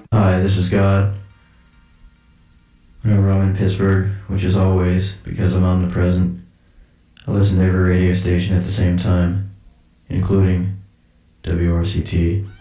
Hi, this is God. Whenever I'm in Pittsburgh, which is always because I'm omnipresent, I listen to every radio station at the same time, including WRCT.